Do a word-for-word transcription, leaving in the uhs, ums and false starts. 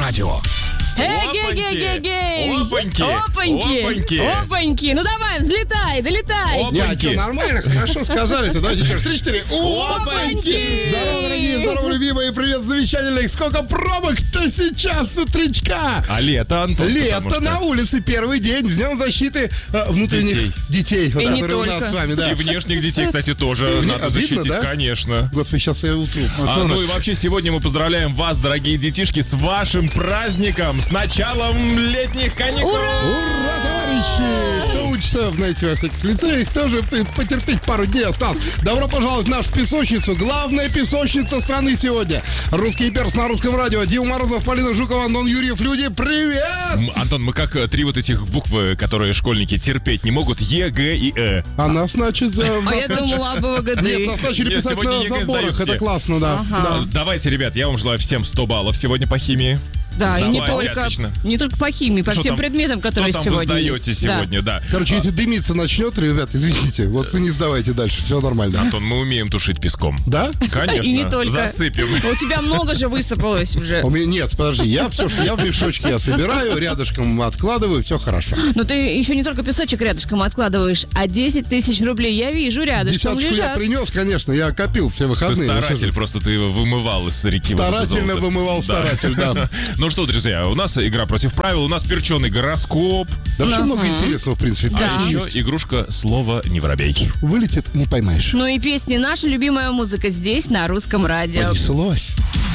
радио. Эй-гей-гей-гей-гей! Опаньки! Опаньки! Опаньки! Опаньки! Ну давай, взлетай, долетай! Опаньки! Не, а что, нормально, хорошо сказали-то, давайте еще раз. Три-четыре. Опаньки! Здорово, дорогие, здорово, любимые, привет, замечательных. Сколько пробок-то сейчас с утречка? А лето, Антон, Лето потому что- на улице, первый день, с днем защиты э, внутренних Детей. детей, вот, И не которые у только. нас с вами, да. И внешних детей, кстати, тоже Не, надо а видно, защитить, да? конечно. Господи, сейчас я утру. А, ну и вообще сегодня мы поздравляем вас, дорогие детишки, с вашим праздником, с началом летних каникул! Ура! Ура, товарищи! Кто учится, знаете, во всяких лицеях, тоже п- потерпеть пару дней осталось. Добро пожаловать в нашу песочницу. Главная песочница страны сегодня. Русский перс на русском радио. Дима Морозов, Полина Жукова, Антон Юрьев. Люди, привет! М, Антон, мы как э, три вот этих буквы, которые школьники терпеть не могут, Е, Г и Э. А нас, значит... э, А я нас- думала об Нет, ОГД. нас начали Нет, писать сегодня на ЕГЭ заборах. сдают Это все. классно, да. Ага. Да. Давайте, ребят, я вам желаю всем сто баллов сегодня по химии. Да, и не Сдавайте, только, отлично. не только по химии, по Что всем там- предметам, которые Что там вы сегодня сдаете есть. сегодня, да. Короче, если дымиться начнет, ребят, извините, вот вы не сдавайте дальше, все нормально. Антон, мы умеем тушить песком. Да? Конечно. И не только. Засыпем. У тебя много же высыпалось уже. У меня нет, подожди, я все, что я в мешочке я собираю, рядышком откладываю, все хорошо. Но ты еще не только песочек рядышком откладываешь, а десять тысяч рублей, я вижу, рядышком Десяточку я лежат. принес, конечно, я копил все Ты выходные. старатель, просто ты его вымывал из реки. вот это Старательно золото. вымывал старатель, да. Ну что, друзья, у нас игра против правил, у нас перченый гороскоп, Да вообще много интересного, в принципе. Да. а еще игрушка «Слово не воробей». Вылетит, не поймаешь. Ну и песни «Наша любимая музыка» здесь, на русском радио. Понеслось.